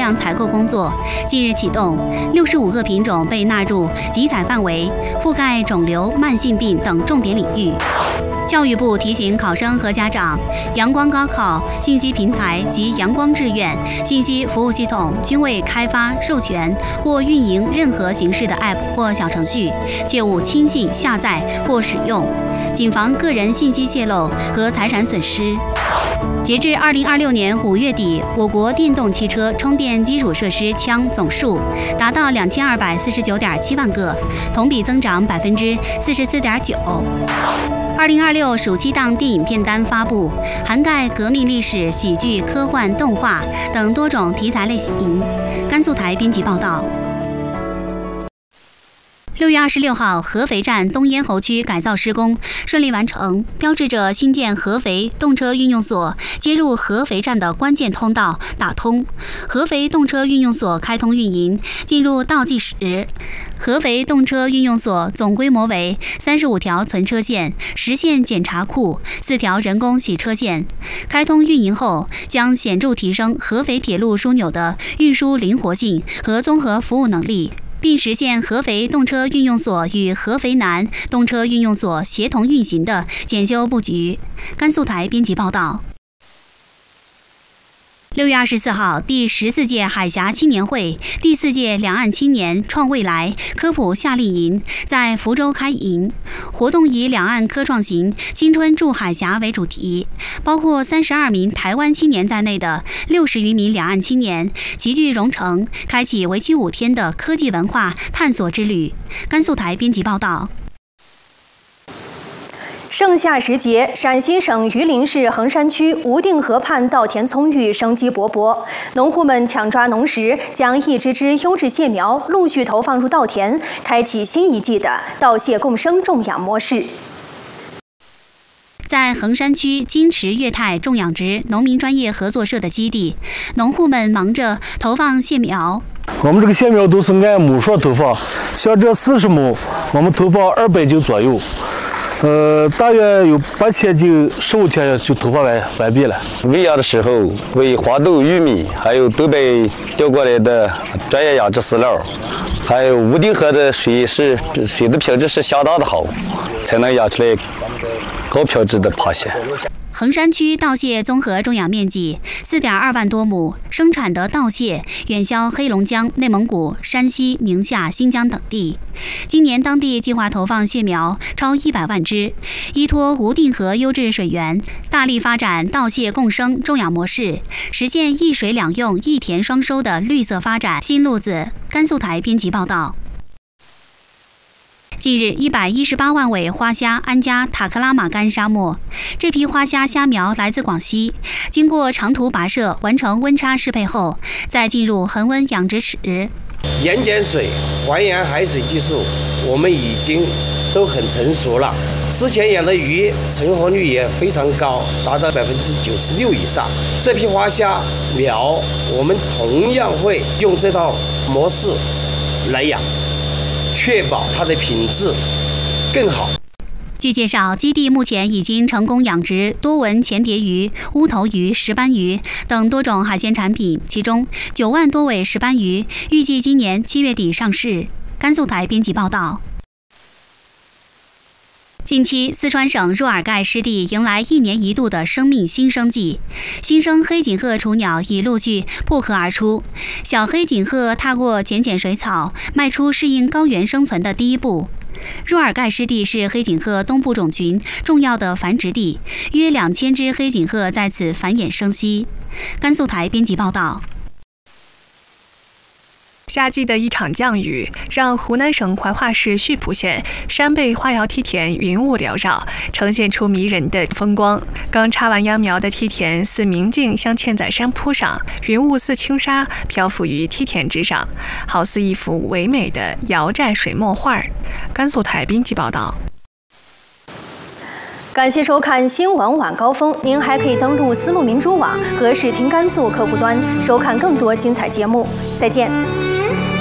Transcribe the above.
量采购工作近日启动，65个品种被纳入集采范围，覆盖肿瘤、慢性病等重点领域。教育部提醒考生和家长，阳光高考信息平台及阳光志愿信息服务系统均未开发、授权或运营任何形式的 App 或小程序，切勿轻信下载或使用，谨防个人信息泄露和财产损失。截至2026年5月底，我国电动汽车充电基础设施枪总数达到2249.7万个，同比增长44.9%。2026暑期档电影片单发布，涵盖革命历史、喜剧、科幻、动画等多种题材类型。甘肃台编辑报道。6月26号，合肥站东咽喉区改造施工顺利完成，标志着新建合肥动车运用所接入合肥站的关键通道打通，合肥动车运用所开通运营进入倒计时。合肥动车运用所总规模为35条存车线、10线检查库、4条人工洗车线。开通运营后，将显著提升合肥铁路枢纽的运输灵活性和综合服务能力，并实现合肥动车运用所与合肥南动车运用所协同运行的检修布局。甘肃台编辑报道。6月24号，第14届海峡青年会第4届两岸青年创未来科普夏令营在福州开营。活动以两岸科创型青春助海峡为主题，包括32名台湾青年在内的60余名两岸青年齐聚蓉城，开启为期5天的科技文化探索之旅。甘肃台编辑报道。 盛夏时节，陕西省榆林市横山区吴定河畔稻田葱郁生机勃勃，农户们抢抓农时，将一支支优质蟹苗陆续投放入稻田，开启新一季的稻蟹共生种养模式。 在横山区金池粤泰种养殖农民专业合作社的基地，农户们忙着投放蟹苗。 我们这个蟹苗都是按亩数投放，像这40亩，我们投放200斤左右。大约有8000斤，15天就投放完毕了。 喂养的时候，为黄豆、玉米，还有东北调过来的专业养殖饲料，还有吴定河的水的品质是相当的好，才能养出来高品质的螃蟹。 横山区稻蟹综合种养面积4.2万多亩，生产的稻蟹远销黑龙江、内蒙古、山西、宁夏、新疆等地。今年当地计划投放蟹苗超100万只，依托吴定河优质水源，大力发展稻蟹共生种养模式，实现一水两用、一田双收的绿色发展新路子。甘肃台编辑报道。近日，118万尾花虾安家塔克拉玛干沙漠。这批花虾虾苗来自广西，经过长途跋涉，完成温差适配后，再进入恒温养殖池。 盐碱水、还原海水技术，我们已经都很成熟了。之前养的鱼成活率也非常高，达到96%以上。这批花虾苗，我们同样会用这套模式来养。确保它的品质更好。 据介绍，基地目前已经成功养殖多纹前蝶鱼、乌头鱼、石斑鱼等多种海鲜产品，其中9万多尾石斑鱼预计今年7月底上市。甘肃台编辑报道。近期，四川省若尔盖湿地迎来1年1度的生命新生季，新生黑颈鹤雏鸟已陆续破壳而出。小黑颈鹤踏过浅浅水草，迈出适应高原生存的第一步。若尔盖湿地是黑颈鹤东部种群重要的繁殖地，约2000只黑颈鹤在此繁衍生息。甘肃台编辑报道。 夏季的一场降雨，让湖南省怀化市溆浦县山背花瑶梯田云雾缭绕，呈现出迷人的风光。刚插完秧苗的梯田似明镜镶嵌在山坡上，云雾似轻纱漂浮于梯田之上，好似一幅唯美的瑶寨水墨画。甘肃台编辑报道。 感谢收看新闻晚高峰，您还可以登录丝路民主网和视听甘肃客户端收看更多精彩节目。再见。